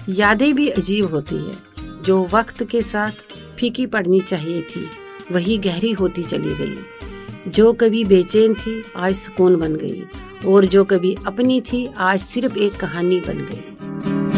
यादें भी अजीब होती है, जो वक्त के साथ फीकी पड़नी चाहिए थी वही गहरी होती चली गई। जो कभी बेचैन थी आज सुकून बन गई, और जो कभी अपनी थी आज सिर्फ एक कहानी बन गई।